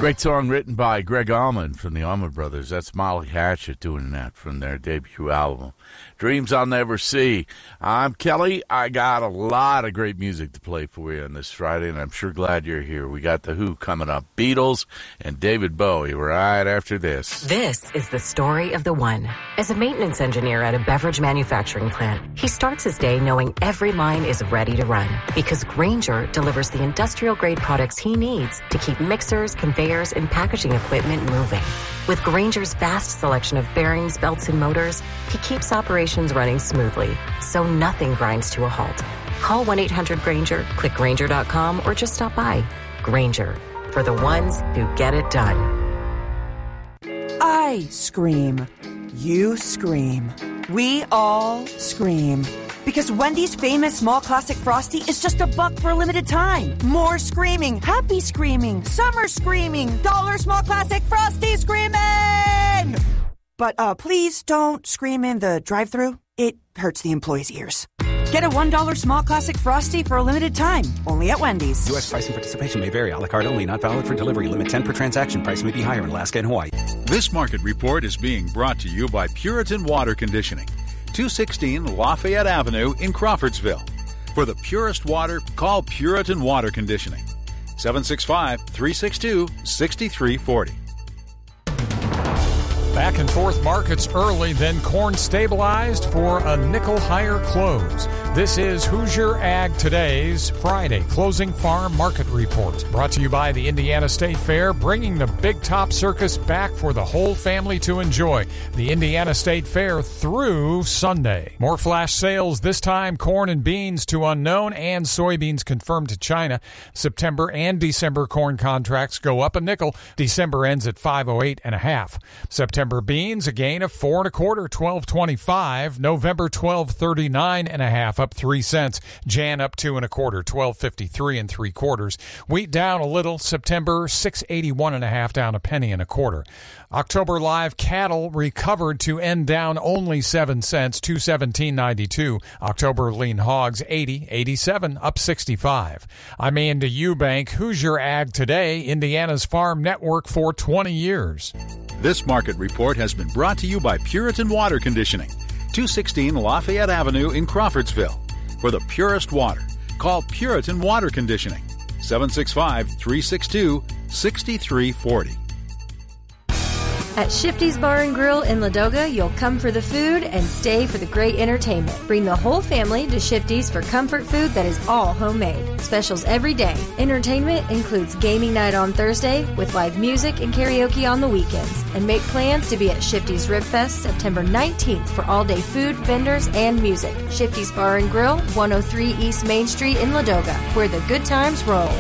Great song written by Greg Allman from the Allman Brothers. That's Molly Hatchet doing that from their debut album, Dreams I'll Never See. I'm Kelly. I got a lot of great music to play for you on this Friday, and I'm sure glad you're here. We got The Who coming up, Beatles, and David Bowie right after this. This is the story of the one. As a maintenance engineer at a beverage manufacturing plant, he starts his day knowing every line is ready to run because Grainger delivers the industrial-grade products he needs to keep mixers, conveyors, and packaging equipment moving. With Grainger's vast selection of bearings, belts, and motors, he keeps operations running smoothly, so nothing grinds to a halt. Call 1-800-GRAINGER, click Grainger.com, or just stop by. Grainger, for the ones who get it done. I scream. You scream. We all scream. Because Wendy's famous small classic Frosty is just $1 for a limited time. More screaming, happy screaming, summer screaming, dollar small classic Frosty screaming! But please don't scream in the drive-thru. It hurts the employees' ears. Get a $1 small classic Frosty for a limited time, only at Wendy's. U.S. price and participation may vary. A la carte only, not valid for delivery. Limit 10 per transaction. Price may be higher in Alaska and Hawaii. This market report is being brought to you by Puritan Water Conditioning, 216 Lafayette Avenue in Crawfordsville. For the purest water, call Puritan Water Conditioning. 765-362-6340. Back and forth markets early, then corn stabilized for a nickel higher close. This is Hoosier Ag Today's Friday Closing Farm Market Report. Brought to you by the Indiana State Fair, bringing the Big Top Circus back for the whole family to enjoy. The Indiana State Fair through Sunday. More flash sales, this time corn and beans to unknown and soybeans confirmed to China. September and December corn contracts go up a nickel. December ends at 508.5. September beans, a gain of 4 1/4, 12.25. November 12.39.5, up 3 cents. Jan up 2 1/4, 12.53 3/4. Wheat down a little. September 6.81.5, down a penny and a quarter. October live cattle recovered to end down only 7 cents, 217.92. October lean hogs 80.87, up 65. I'm Andy Eubank, Hoosier Ag Today, Indiana's farm network for 20 years. This market report has been brought to you by Puritan Water Conditioning, 216 Lafayette Avenue in Crawfordsville. For the purest water, call Puritan Water Conditioning, 765-362-6340. At Shifty's Bar and Grill in Ladoga, you'll come for the food and stay for the great entertainment. Bring the whole family to Shifty's for comfort food that is all homemade. Specials every day. Entertainment includes gaming night on Thursday with live music and karaoke on the weekends. And make plans to be at Shifty's Rib Fest September 19th for all-day food, vendors, and music. Shifty's Bar and Grill, 103 East Main Street in Ladoga, where the good times roll.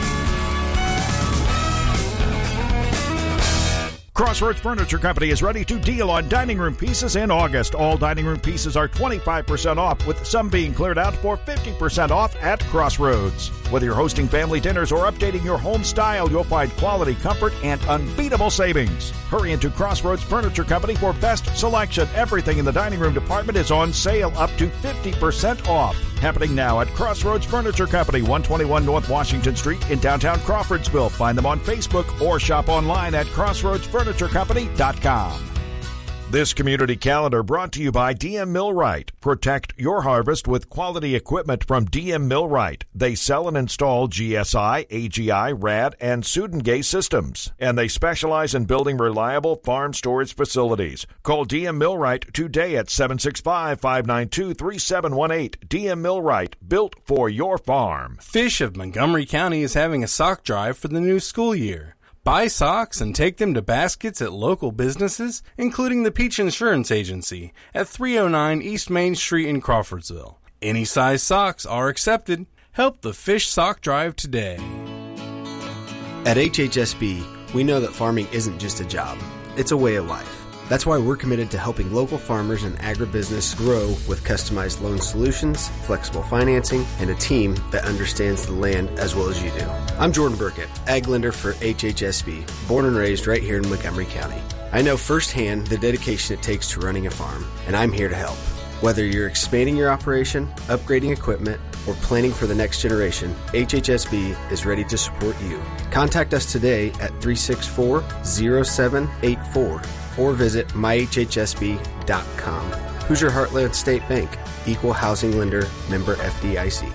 Crossroads Furniture Company is ready to deal on dining room pieces in August. All dining room pieces are 25% off, with some being cleared out for 50% off at Crossroads. Whether you're hosting family dinners or updating your home style, you'll find quality, comfort, and unbeatable savings. Hurry into Crossroads Furniture Company for best selection. Everything in the dining room department is on sale up to 50% off. Happening now at Crossroads Furniture Company, 121 North Washington Street in downtown Crawfordsville. Find them on Facebook or shop online at crossroadsfurniturecompany.com. This community calendar brought to you by DM Millwright. Protect your harvest with quality equipment from DM Millwright. They sell and install GSI, AGI, RAD, and Sudengate systems. And they specialize in building reliable farm storage facilities. Call DM Millwright today at 765-592-3718. DM Millwright, built for your farm. Fish of Montgomery County is having a sock drive for the new school year. Buy socks and take them to baskets at local businesses, including the Peach Insurance Agency at 309 East Main Street in Crawfordsville. Any size socks are accepted. Help the Fish Sock Drive today. At HHSB, we know that farming isn't just a job. It's a way of life. That's why we're committed to helping local farmers and agribusiness grow with customized loan solutions, flexible financing, and a team that understands the land as well as you do. I'm Jordan Burkett, ag lender for HHSB, born and raised right here in Montgomery County. I know firsthand the dedication it takes to running a farm, and I'm here to help. Whether you're expanding your operation, upgrading equipment, or planning for the next generation, HHSB is ready to support you. Contact us today at 364-0784 or visit myhhsb.com. Hoosier Heartland State Bank, Equal Housing Lender, member FDIC.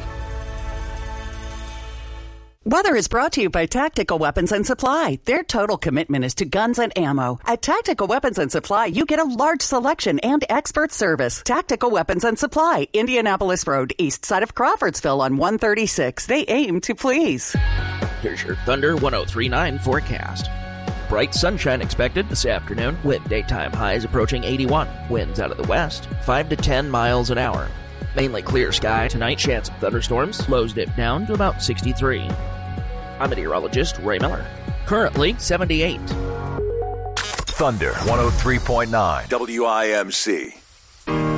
Weather is brought to you by Tactical Weapons and Supply. Their total commitment is to guns and ammo. At Tactical Weapons and Supply, you get a large selection and expert service. Tactical Weapons and Supply, Indianapolis Road, east side of Crawfordsville on 136. They aim to please. Here's your Thunder 1039 forecast. Bright sunshine expected this afternoon with daytime highs approaching 81. Winds out of the west, 5 to 10 miles an hour. Mainly clear sky tonight, chance of thunderstorms. Lows dip down to about 63. I'm meteorologist Ray Miller. Currently 78. Thunder 103.9 WIMC.